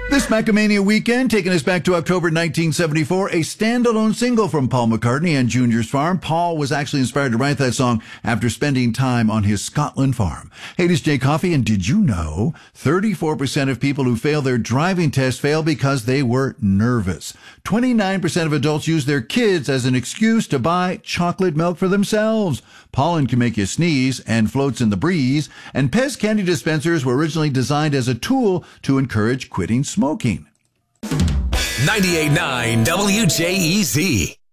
This Macamania weekend, taking us back to October 1974, a standalone single from Paul McCartney and Junior's Farm. Paul was actually inspired to write that song after spending time on his Scotland farm. Hey, this is Jay Coffey, and did you know 34% of people who fail their driving test fail because they were nervous? 29% of adults use their kids as an excuse to buy chocolate milk for themselves. Pollen can make you sneeze and floats in the breeze, and Pez candy dispensers were originally designed as a tool to encourage quitting smoking. 98.9 WJEZ.